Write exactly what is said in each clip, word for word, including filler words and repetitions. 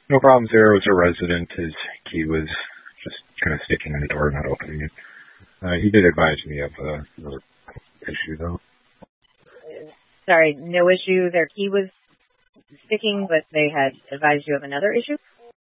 No problems there. It was a resident. His key was just kind of sticking in the door, not opening it. Uh, he did advise me of uh, another issue, though. Sorry, no issue. Their key was sticking, but they had advised you of another issue?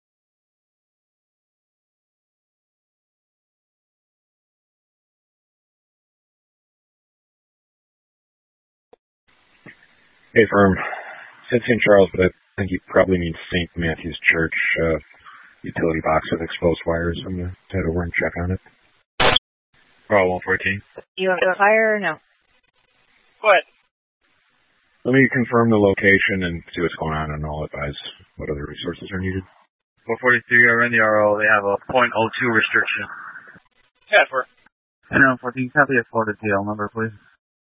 Hey, firm. Said Saint Charles, but I think you probably mean Saint Matthew's Church. Uh, utility box with exposed wires. I'm going to head over and check on it. Oh, one fourteen. You have a fire or no? Go ahead. Let me confirm the location and see what's going on, and I'll advise what other resources are needed. one forty-three, I ran the R O. They have a point oh two restriction. Yeah, for. And one fourteen, copy a Florida T L number, please.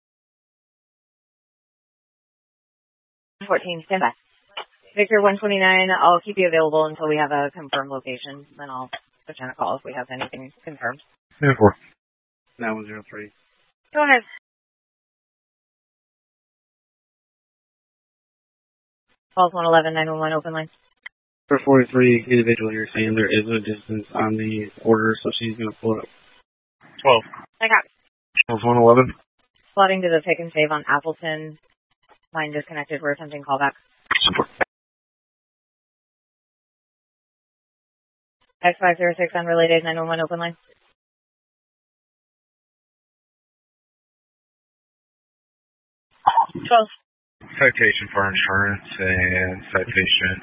fourteen, stand by. Victor one twenty-nine, I'll keep you available until we have a confirmed location. Then I'll put you on a call if we have anything confirmed. Yeah, four. nine one zero three. Go ahead. Calls one eleven, nine one one, open line. For forty-three, individual, you're saying there is a distance on the order, so she's going to pull it up. twelve. I got it. Calls one eleven. Plotting to the pick and save on Appleton. Line disconnected. We're attempting callback. Support. X five zero six unrelated, nine one one, open line. twelve. Citation for insurance and citation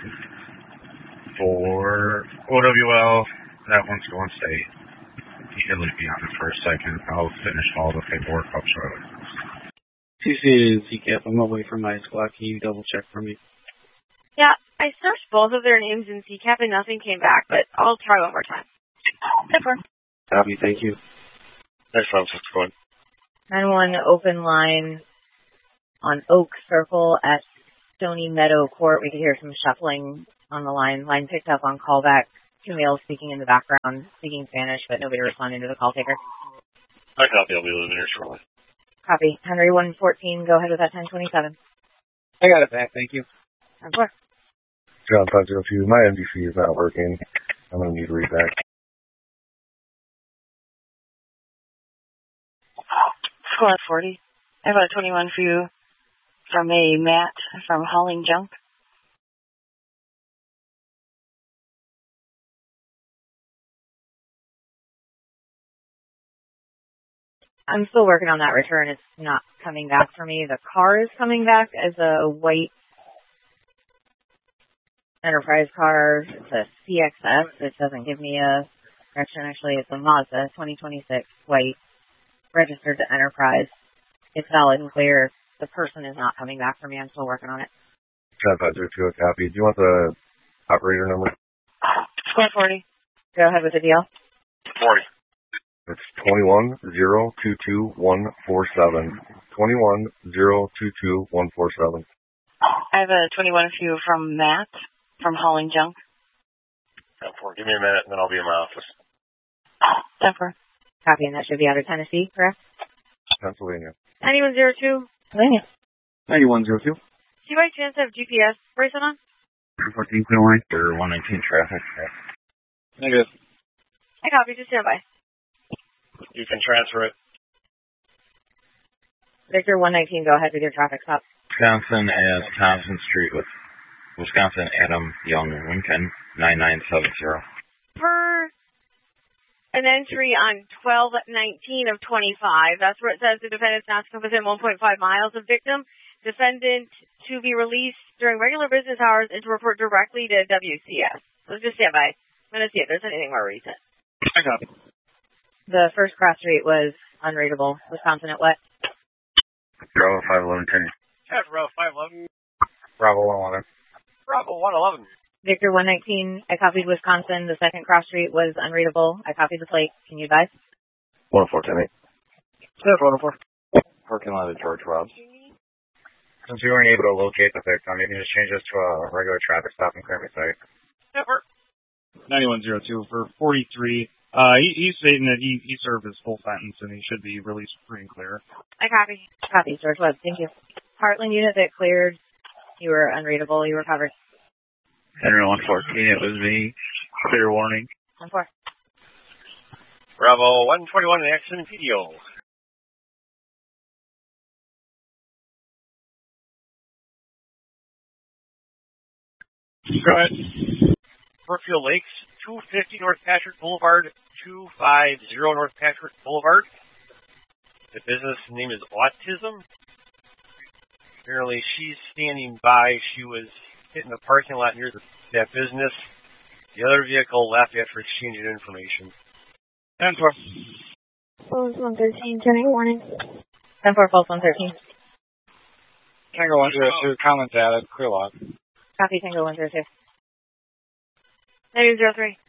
for O W L. That one's going state. You can leave me on it for a second. I'll finish all the paperwork up shortly. C C and C CAP, I'm away from my squad. Can you double check for me? Yeah, I searched both of their names in C CAP and nothing came back, but I'll try one more time. Super. Copy, thank you. Next round, six one. nine one one, open line on Oak Circle at Stony Meadow Court. We could hear some shuffling on the line. Line picked up on callback. Two males speaking in the background, speaking Spanish, but nobody responding to the call taker. I copy. I'll be leaving here shortly. Copy. Henry one fourteen, go ahead with that ten twenty-seven. I got it back, thank you. ten four. John five zero two, my M D C is not working. I'm going to need to read back. Squad forty. I have a twenty-one for you from a Matt from Hauling Junk. I'm still working on that return. It's not coming back for me. The car is coming back as a white Enterprise car. It's a C X S. It doesn't give me a correction. Actually, it's a Mazda twenty twenty-six white, registered to Enterprise. It's valid and clear. The person is not coming back for me. I'm still working on it. John five zero two, a copy. Do you want the operator number? Squad forty. Go ahead with the deal. forty. It's twenty-one zero two two one four seven. twenty-one zero two two one four seven. I have a twenty-one for you from Matt from Hauling Junk. ten four. Give me a minute and then I'll be in my office. ten four. Copy, and that should be out of Tennessee, correct? Pennsylvania. ninety-one zero two. Pennsylvania. ninety-one zero two. Do you by chance have G P S bracelet on? fourteen, clear line. For one nineteen traffic. Negative. I copy. Just stand by. You can transfer it. Victor one nineteen, go ahead with your traffic stop. Wisconsin as Thompson Street with Wisconsin Adam Young, Lincoln, nine nine seven zero. Per an entry on twelve nineteen of twenty-five, that's where it says the defendant's not to come within one point five miles of victim. Defendant to be released during regular business hours and to report directly to W C S. So just stand by. I'm going to see if there's anything more recent. I copy. The first cross street was unreadable. Wisconsin at what? Bravo five eleven ten. Yeah, Bravo five eleven. Bravo one eleven. Bravo one eleven. Victor one nineteen, I copied Wisconsin. The second cross street was unreadable. I copied the plate. Can you advise? one oh four ten eight. Yeah, one oh four. Parking lot of George Robs. Since we weren't able to locate the victim, you can just change this to a regular traffic stop and clear my site. Never. ninety-one zero two for forty-three. Uh, he, he's stating that he, he served his full sentence and he should be released free and clear. I copy. Copy, George Webb. Thank you. Heartland unit that cleared. You were unreadable. You were covered. Henry one fourteen, it was me. Clear warning. one four. Bravo one twenty-one, accident video. Go ahead. Brookfield Lakes, two fifty North Patrick Boulevard, two fifty North Patrick Boulevard. The business name is Autism. Apparently she's standing by. She was hitting the parking lot near the, that business. The other vehicle left after exchanging information. ten four. Falls one thirteen, Tango warning. ten four, Falls one thirteen. Tango one zero two, comment added. Clear log. Copy, Tango one zero two. Negative zero three.